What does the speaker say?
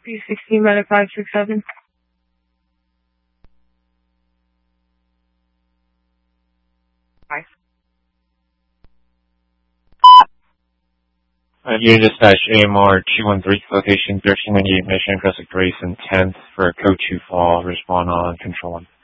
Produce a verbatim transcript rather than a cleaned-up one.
three sixteen medic five six seven. Five. Uh, Unit Dispatch A M R two one three, location thirteen ninety-eight Mission, Crescent Grace and tenth for code two fall, respond on control one.